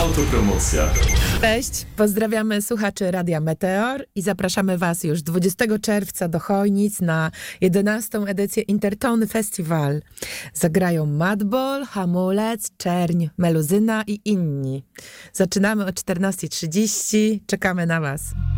Autopromocja. Cześć, pozdrawiamy słuchaczy Radia Meteor i zapraszamy Was już 20 czerwca do Chojnic na 11. edycję Intertony Festival. Zagrają Madball, Hamulec, Czerń, Meluzyna i inni. Zaczynamy o 14:30. Czekamy na Was.